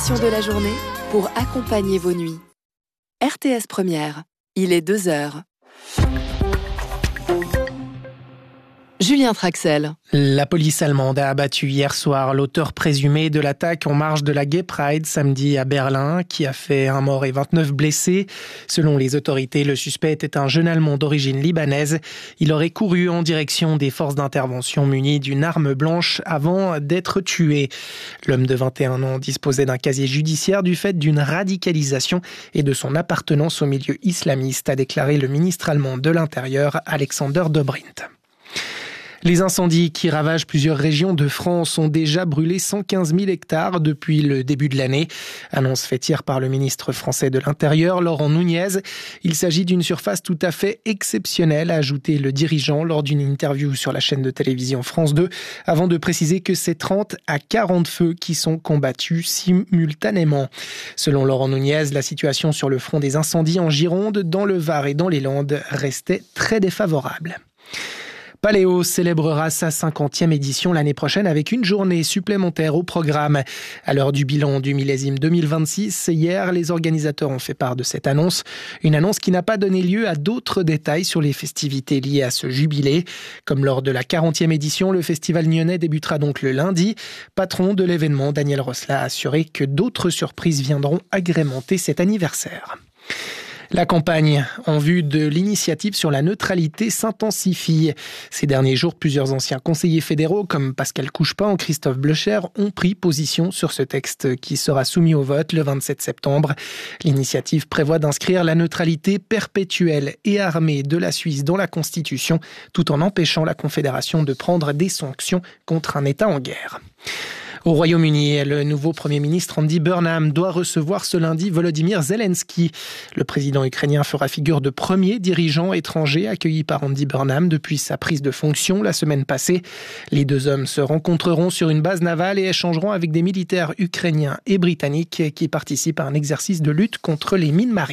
l'émission de la journée pour accompagner vos nuits. RTS Première, il est 2h. Julien Traxel. La police allemande a abattu hier soir l'auteur présumé de l'attaque en marge de la Gay Pride samedi à Berlin, qui a fait un mort et 29 blessés. Selon les autorités, le suspect était un jeune Allemand d'origine libanaise. Il aurait couru en direction des forces d'intervention munies d'une arme blanche avant d'être tué. L'homme de 21 ans disposait d'un casier judiciaire du fait d'une radicalisation et de son appartenance au milieu islamiste, a déclaré le ministre allemand de l'Intérieur, Alexander Dobrindt. Les incendies qui ravagent plusieurs régions de France ont déjà brûlé 115 000 hectares depuis le début de l'année. Annonce faite hier par le ministre français de l'Intérieur, Laurent Nunez. Il s'agit d'une surface tout à fait exceptionnelle, a ajouté le dirigeant lors d'une interview sur la chaîne de télévision France 2, avant de préciser que c'est 30 à 40 feux qui sont combattus simultanément. Selon Laurent Nunez, la situation sur le front des incendies en Gironde, dans le Var et dans les Landes restait très défavorable. Paléo célébrera sa 50e édition l'année prochaine avec une journée supplémentaire au programme. À l'heure du bilan du millésime 2026, hier, les organisateurs ont fait part de cette annonce. Une annonce qui n'a pas donné lieu à d'autres détails sur les festivités liées à ce jubilé. Comme lors de la 40e édition, le festival nyonnais débutera donc le lundi. Patron de l'événement, Daniel Rosla a assuré que d'autres surprises viendront agrémenter cet anniversaire. La campagne en vue de l'initiative sur la neutralité s'intensifie. Ces derniers jours, plusieurs anciens conseillers fédéraux comme Pascal Couchepin ou Christophe Blecher ont pris position sur ce texte qui sera soumis au vote le 27 septembre. L'initiative prévoit d'inscrire la neutralité perpétuelle et armée de la Suisse dans la Constitution, tout en empêchant la Confédération de prendre des sanctions contre un État en guerre. Au Royaume-Uni, le nouveau Premier ministre Andy Burnham doit recevoir ce lundi Volodymyr Zelensky. Le président ukrainien fera figure de premier dirigeant étranger accueilli par Andy Burnham depuis sa prise de fonction la semaine passée. Les deux hommes se rencontreront sur une base navale et échangeront avec des militaires ukrainiens et britanniques qui participent à un exercice de lutte contre les mines marines.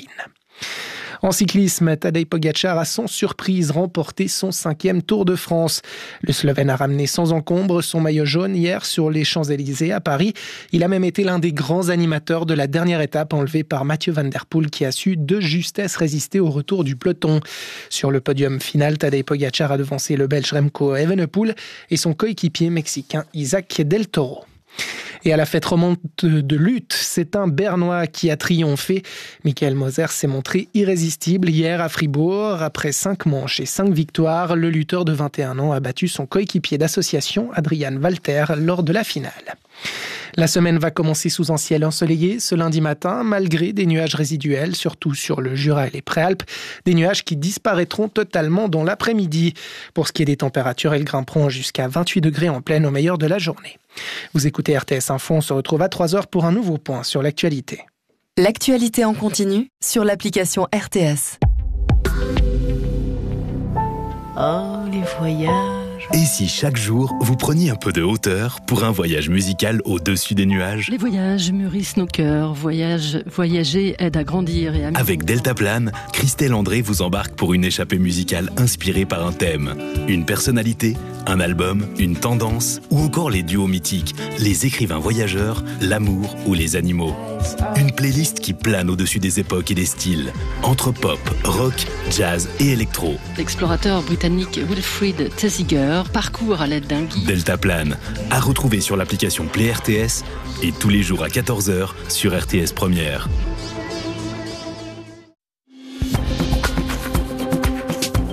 En cyclisme, Tadej Pogačar a sans surprise remporté son 5e Tour de France. Le Slovène a ramené sans encombre son maillot jaune hier sur les Champs-Élysées à Paris. Il a même été l'un des grands animateurs de la dernière étape enlevée par Mathieu Van Der Poel qui a su de justesse résister au retour du peloton. Sur le podium final, Tadej Pogačar a devancé le Belge Remco Evenepoel et son coéquipier mexicain Isaac Del Toro. Et à la fête romande de lutte, c'est un Bernois qui a triomphé. Michael Moser s'est montré irrésistible hier à Fribourg. Après 5 manches et 5 victoires, le lutteur de 21 ans a battu son coéquipier d'association, Adrian Walter, lors de la finale. La semaine va commencer sous un ciel ensoleillé ce lundi matin, malgré des nuages résiduels, surtout sur le Jura et les Préalpes. Des nuages qui disparaîtront totalement dans l'après-midi. Pour ce qui est des températures, elles grimperont jusqu'à 28 degrés en pleine au meilleur de la journée. Vous écoutez RTS Info, on se retrouve à 3h pour un nouveau point sur l'actualité. L'actualité en continu sur l'application RTS. Oh, les voyages. Et si chaque jour, vous preniez un peu de hauteur pour un voyage musical au-dessus des nuages ? Les voyages mûrissent nos cœurs. Voyager aide à grandir et à... Avec Deltaplane, Christelle André vous embarque pour une échappée musicale inspirée par un thème, une personnalité, un album, une tendance ou encore les duos mythiques, les écrivains voyageurs, l'amour ou les animaux. Une playlist qui plane au-dessus des époques et des styles, entre pop, rock, jazz et électro. L'explorateur britannique Wilfrid Thesiger parcourt à l'aide d'un guide. Deltaplane, à retrouver sur l'application Play RTS et tous les jours à 14h sur RTS Première.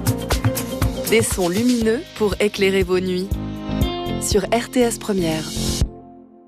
Des sons lumineux pour éclairer vos nuits sur RTS Première.